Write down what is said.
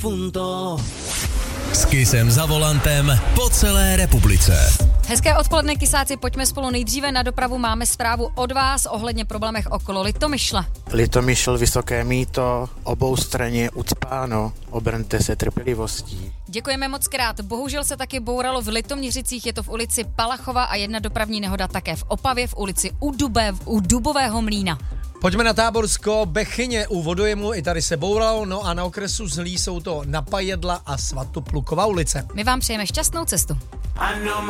S Kissem za volantem po celé republice. Hezké odpoledne, kysáci, pojďme spolu nejdříve na dopravu. Máme zprávu od vás ohledně problémech okolo Litomyšle. Litomyšl, Vysoké Mýto, oboustranně ucpáno, obrňte se trpělivostí. Děkujeme moc krát. Bohužel se taky bouralo v Litoměřicích, je to v ulici Palachova a jedna dopravní nehoda také v Opavě v ulici u Dubového mlýna. Pojďme na Táborsko, Bechyně u vodojemu, i tady se bouralo, no a na okresu Zlý jsou to Napajedla a Svatoplukova ulice. My vám přejeme šťastnou cestu.